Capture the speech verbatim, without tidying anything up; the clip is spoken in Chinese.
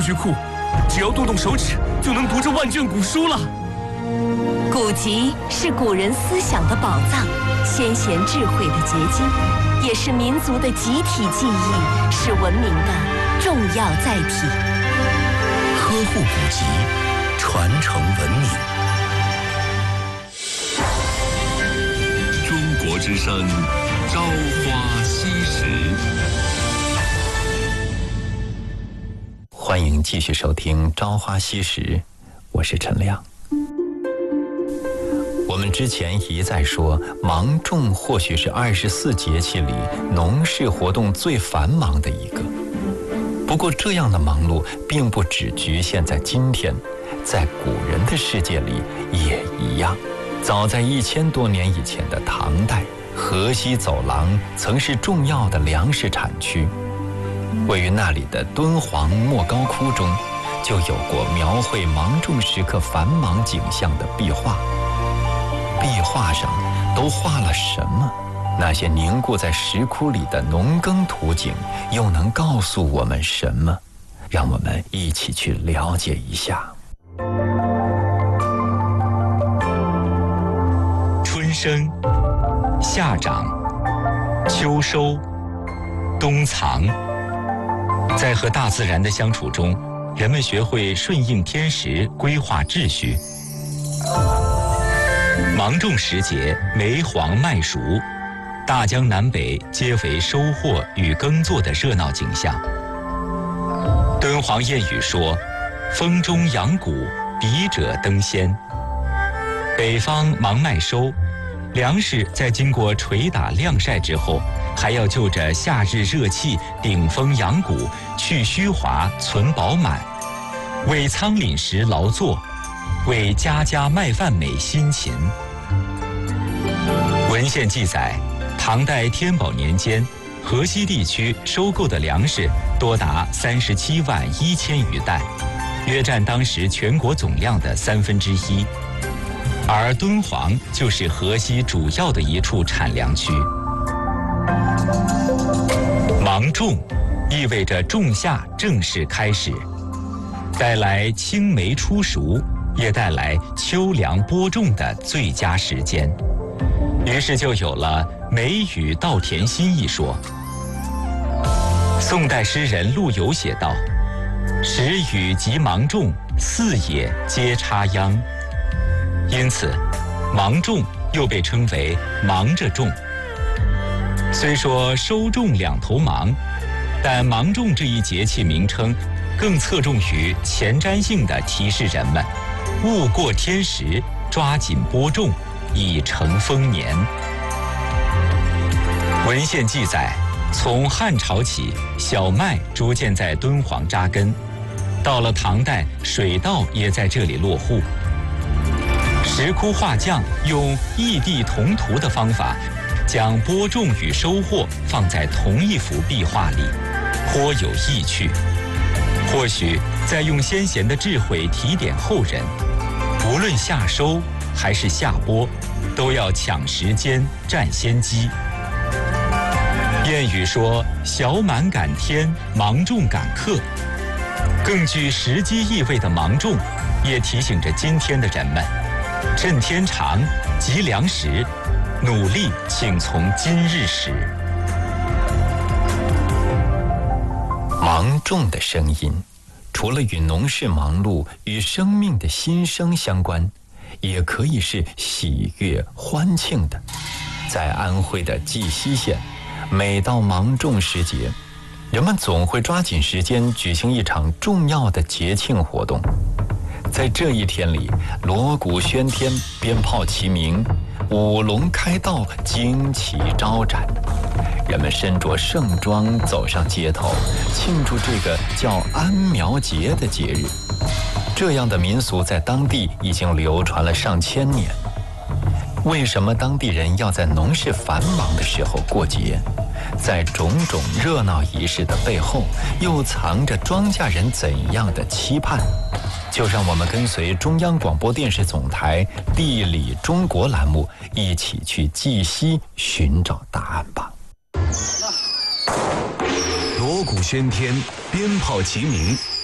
曲库，只要动动手指，就能读这万卷古书了。 古籍是古人思想的宝藏，先贤智慧的结晶，也是民族的集体记忆，是文明的重要载体。 呵护古籍，传承文明。 中国之声，朝花夕拾。 欢迎继续收听《朝花夕拾》，我是陈亮。我们之前一再说，芒种或许是二十四节气里农事活动最繁忙的一个。不过，这样的忙碌并不只局限在今天，在古人的世界里也一样。早在一千多年以前的唐代，河西走廊曾是重要的粮食产区。位于那里的敦煌莫高窟中，就有过描绘芒种时刻繁忙景象的壁画。壁画上都画了什么？那些凝固在石窟里的农耕图景，又能告诉我们什么？让我们一起去了解一下。 春生、夏长、秋收、冬藏。在和大自然的相处中，人们学会顺应天时，规划秩序。芒种时节，梅黄麦熟，大江南北皆为收获与耕作的热闹景象。敦煌谚语说：“风中扬谷，笔者登仙。”北方芒麦收，粮食在经过捶打晾晒之后，还要就着夏日热气顶风扬谷，去虚华存饱满，为仓廪实劳作，为家家麦饭美辛勤。文献记载，唐代天宝年间，河西地区收购的粮食多达三十七万一千余担，约占当时全国总量的三分之一。而敦煌就是河西主要的一处产粮区。芒种意味着仲夏正式开始，带来青梅初熟，也带来秋粮播种的最佳时间。于是就有了梅雨稻田心一说。宋代诗人陆游写道：“时雨即芒种，四野皆插秧。”因此，芒种又被称为忙着种。虽说收种两头忙，但芒种这一节气名称更侧重于前瞻性地提示人们勿过天时，抓紧播种，以成丰年。文献记载，从汉朝起，小麦逐渐在敦煌扎根，到了唐代，水稻也在这里落户。石窟画匠用异地同图的方法，将播种与收获放在同一幅壁画里，颇有意趣。或许在用先贤的智慧提点后人，无论夏收还是夏播，都要抢时间占先机。谚语说：“小满赶天，芒种赶客。”更具时机意味的芒种，也提醒着今天的人们，趁天长，积粮食，努力请从今日始。 芒种的声音，除了与农事忙碌与生命的新生相关，也可以是喜悦欢庆的。在安徽的绩溪县，每到芒种时节，人们总会抓紧时间举行一场重要的节庆活动。在这一天里，锣鼓喧天，鞭炮齐鸣，舞龙开道，旌旗招展，人们身着盛装走上街头，庆祝这个叫安苗节的节日。这样的民俗在当地已经流传了上千年。为什么当地人要在农事繁忙的时候过节？在种种热闹仪式的背后，又藏着庄稼人怎样的期盼？就让我们跟随中央广播电视总台《地理中国》栏目，一起去绩溪寻找答案吧。 锣鼓喧天，鞭炮齐鸣，